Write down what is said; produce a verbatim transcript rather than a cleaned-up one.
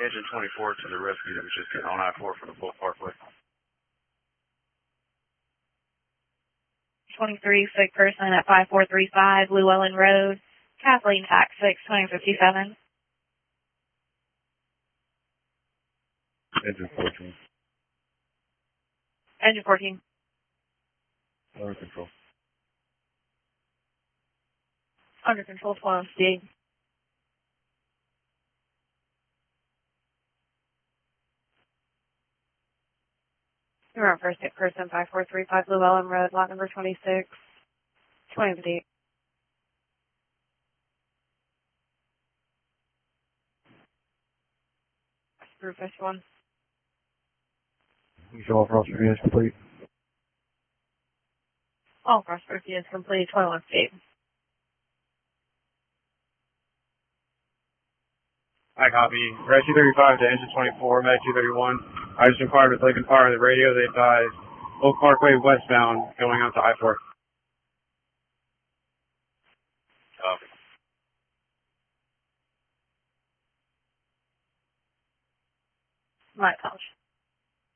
Engine twenty-four to the rescue that was just getting on I four from the Bull Parkway. twenty-three, sick person at five four three five Llewellyn Road. Kathleen Tax six, twenty fifty-seven. Engine fourteen. Engine fourteen. Under control. Under control, twelve speed. You're on first sick person, five four three five Llewellyn Road, lot number twenty-six, twenty fifty-eight. Group fifty-one. You show all cross review is complete. All cross review is complete, twenty-one speed. I copy. Red two thirty-five to engine twenty-four, Med two thirty-one. I just inquired with Lincoln Fire on the radio. They advised Oak Parkway westbound going out to I four. Copy. My apologies.